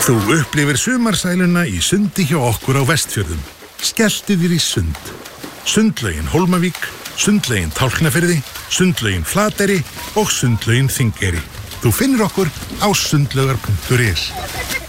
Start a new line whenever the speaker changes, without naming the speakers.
Þú upplifir sumarsæluna í sundi hjá okkur á Vestfjörðum. Skelltu þér í sund. Sundlaugin Hólmavík, sundlaugin Tálknafirði, sundlaugin Flateyri og sundlaugin Þingeyri. Þú finnir okkur á sundlaugar.is.